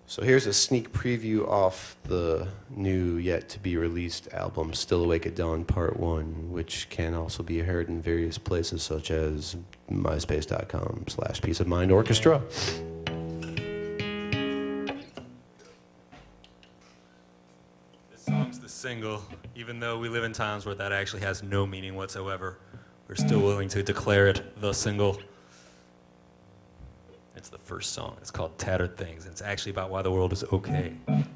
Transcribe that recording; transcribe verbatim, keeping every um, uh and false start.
So here's a sneak preview off the new yet-to-be-released album, Still Awake at Dawn Part one, which can also be heard in various places such as myspace.com slash Peace of Mind Orchestra. This song's the single. Even though we live in times where that actually has no meaning whatsoever, we're still willing to declare it the single. It's the first song. It's called Tattered Things, and it's actually about why the world is okay.